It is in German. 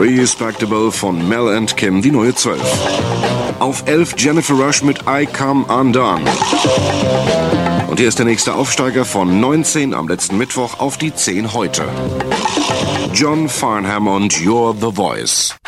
Respectable von Mel and Kim, die neue 12. Auf 11 Jennifer Rush mit I Come Undone. Und hier ist der nächste Aufsteiger von 19 am letzten Mittwoch auf die 10 heute. John Farnham und You're the Voice.